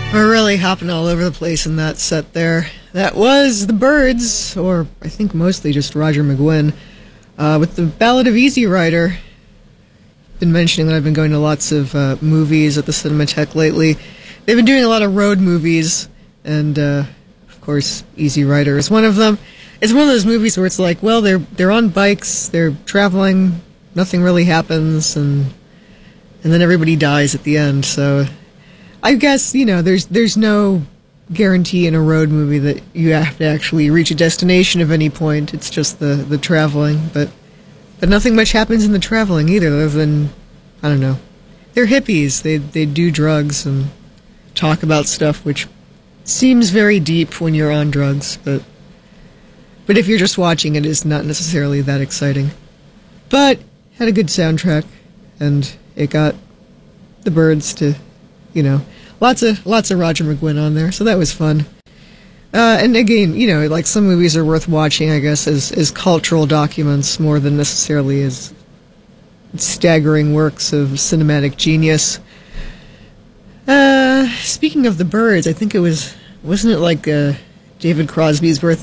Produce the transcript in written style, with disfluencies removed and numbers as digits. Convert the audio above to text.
We're really hopping all over the place in that set there. That was The Byrds, or I think mostly just Roger McGuinn, with the Ballad of Easy Rider. Been mentioning that I've been going to lots of movies at the Cinematheque lately. They've been doing a lot of road movies, and of course, Easy Rider is one of them. It's one of those movies where it's like, well, they're on bikes, they're traveling, nothing really happens, and then everybody dies at the end. So I guess, there's no guarantee in a road movie that you have to actually reach a destination of any point. It's just the traveling, but nothing much happens in the traveling either, other than, I don't know. They're hippies. They do drugs and talk about stuff which seems very deep when you're on drugs, but if you're just watching it, it's not necessarily that exciting. But had a good soundtrack, and it got the Byrds to, lots of Roger McGuinn on there, so that was fun. And again, like some movies are worth watching, I guess, as cultural documents more than necessarily as staggering works of cinematic genius. Speaking of the Byrds, I think wasn't it like David Crosby's birthday?